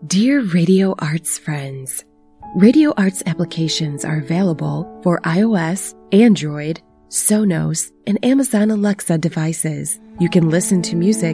Dear Radio Arts friends, Radio Arts applications are available for iOS, Android, Sonos, and Amazon Alexa devices. You can listen to music